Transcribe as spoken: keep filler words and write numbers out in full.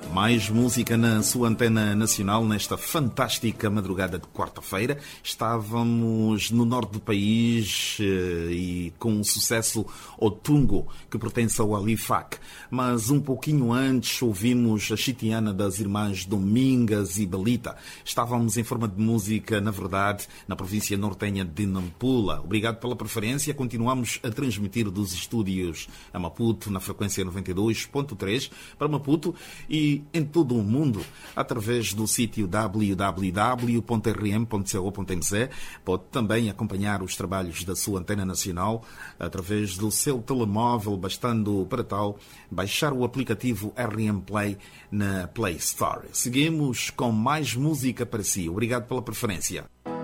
Mais música na sua antena nacional nesta fantástica madrugada de quarta-feira. Estávamos no norte do país e com o sucesso Otungo, que pertence ao Alifak. Mas um pouquinho antes ouvimos a chitiana das irmãs Domingas e Belita. Estávamos em forma de música, na verdade, na província nortenha de Nampula. Obrigado pela preferência. Continuamos a transmitir dos estúdios a Maputo, na frequência noventa e dois ponto três, para Maputo e em todo o mundo, através do sítio w w w ponto r m ponto co ponto m z. Pode também acompanhar os trabalhos da sua antena nacional através do seu telemóvel, bastando para tal baixar o aplicativo R M Play na Play Store. Seguimos com mais música para si. Obrigado pela preferência.